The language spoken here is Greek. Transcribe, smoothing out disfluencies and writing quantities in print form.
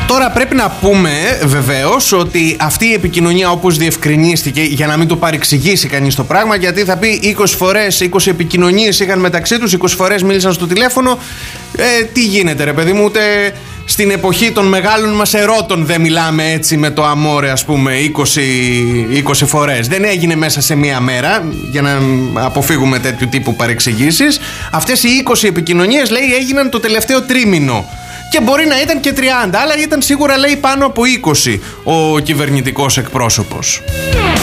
Τώρα πρέπει να πούμε βεβαίως ότι αυτή η επικοινωνία, όπως διευκρινίστηκε, για να μην το παρεξηγήσει κανείς το πράγμα, γιατί θα πει 20 φορές, 20 επικοινωνίες είχαν μεταξύ τους, 20 φορές μίλησαν στο τηλέφωνο. Τι γίνεται ρε παιδί μου, ούτε στην εποχή των μεγάλων μας ερώτων δεν μιλάμε έτσι με το αμόρε, ας πούμε, 20 φορές. Δεν έγινε μέσα σε μία μέρα, για να αποφύγουμε τέτοιου τύπου παρεξηγήσεις. Αυτές οι 20 επικοινωνίες, λέει, έγιναν το τελευταίο τρίμηνο. Και μπορεί να ήταν και 30, αλλά ήταν σίγουρα, λέει, πάνω από 20 ο κυβερνητικός εκπρόσωπος.